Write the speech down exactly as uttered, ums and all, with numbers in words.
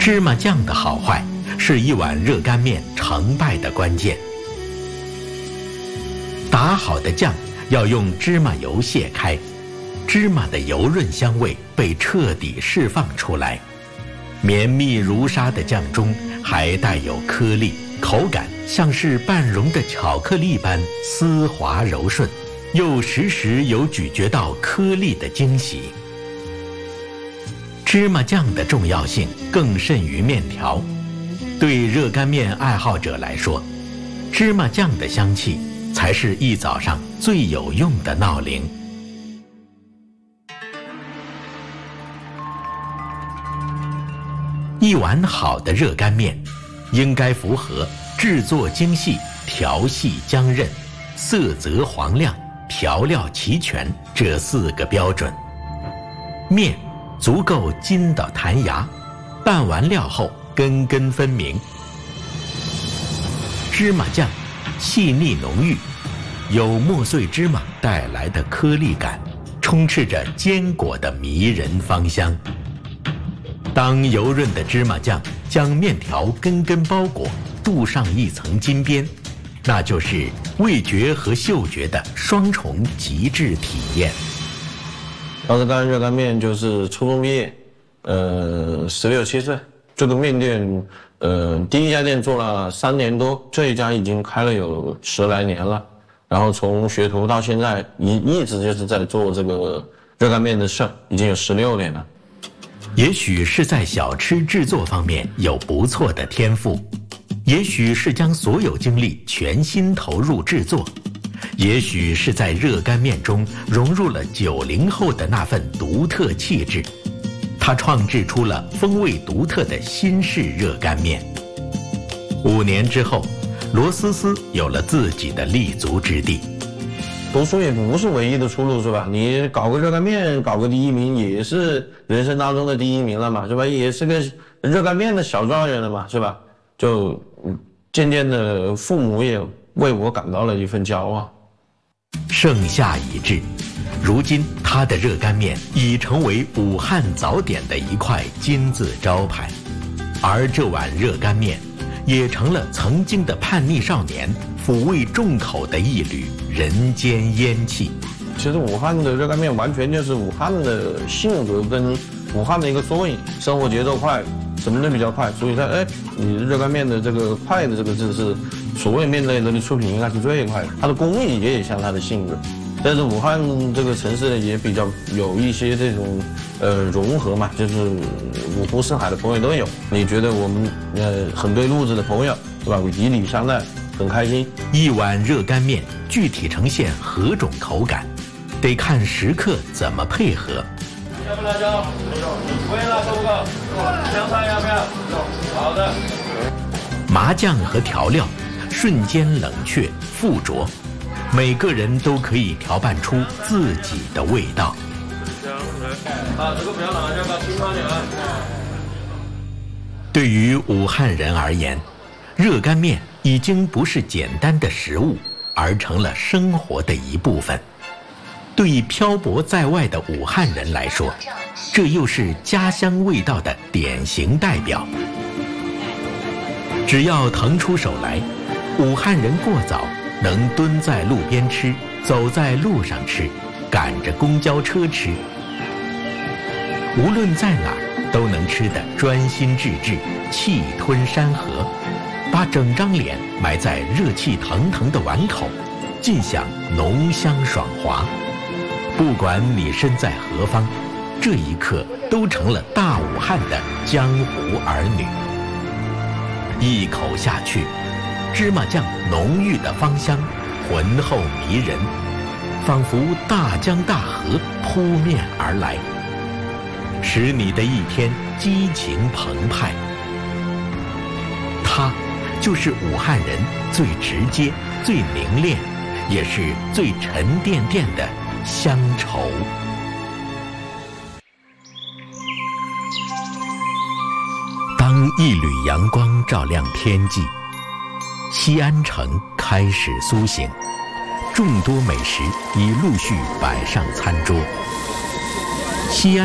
芝麻酱的好坏是一碗热干面成败的关键。打好的酱要用芝麻油卸开，芝麻的油润香味被彻底释放出来，绵密如纱的酱中还带有颗粒，口感像是半溶的巧克力般丝滑柔顺，又时时有咀嚼到颗粒的惊喜。芝麻酱的重要性更甚于面条，对热干面爱好者来说，芝麻酱的香气才是一早上最有用的闹铃。一碗好的热干面应该符合制作精细、调细浆韧、色泽黄亮、调料齐全这四个标准。面足够筋道弹牙，拌完料后根根分明。芝麻酱细腻浓郁，有磨碎芝麻带来的颗粒感，充斥着坚果的迷人芳香。当油润的芝麻酱将面条根根包裹，镀上一层金边，那就是味觉和嗅觉的双重极致体验。 当时干热干面就是初中毕业，呃，十六七岁。这个面店，呃，第一家店做了三年多，这一家已经开了有十来年了。然后从学徒到现在，一一直就是在做这个热干面的事，已经有十六年了。 也许是在小吃制作方面有不错的天赋，也许是将所有精力全心投入制作。也许是在热干面中融入了九零后的那份独特气质，他创制出了风味独特的新式热干面。五年之后，罗思思有了自己的立足之地。 读书也不是唯一的出路，是吧？你搞个热干面，搞个第一名，也是人生当中的第一名了嘛，是吧？也是个热干面的小状元了嘛，是吧？就渐渐的，父母也为我感到了一份骄傲。 盛夏已至，如今他的热干面已成为武汉早点的一块金字招牌，而这碗热干面也成了曾经的叛逆少年抚慰重口的一缕人间烟气。 其实武汉的热干面完全就是武汉的性格跟武汉的一个缩影，生活节奏快，什么都比较快，所以它哎，你热干面的这个快的这个字是所谓面类的出品应该是最快的，它的工艺也像它的性格。但是武汉这个城市也比较有一些这种呃融合嘛，就是五湖四海的朋友都有。你觉得我们呃很对路子的朋友，对吧？以礼相待，很开心。 一碗热干面具体呈现何种口感，得看食客怎么配合。 要不辣椒？不要辣够不够？香菜要不要？好的。 麻酱和调料瞬间冷却附着，每个人都可以调拌出自己的味道。 啊，这个不要辣椒，把清汤点啊。 对于武汉人而言，热干面已经不是简单的食物，而成了生活的一部分。对于漂泊在外的武汉人来说，这又是家乡味道的典型代表。只要腾出手来，武汉人过早能蹲在路边吃，走在路上吃，赶着公交车吃，无论在哪儿都能吃得专心致志，气吞山河，把整张脸埋在热气腾腾的碗口，尽享浓香爽滑。不管你身在何方，这一刻都成了大武汉的江湖儿女。一口下去，芝麻酱浓郁的芳香浑厚迷人，仿佛大江大河扑面而来，使你的一天激情澎湃。它就是武汉人最直接、最凝练，也是最沉甸甸的乡愁。当一缕阳光照亮天际，西安城开始苏醒，众多美食已陆续摆上餐桌。西安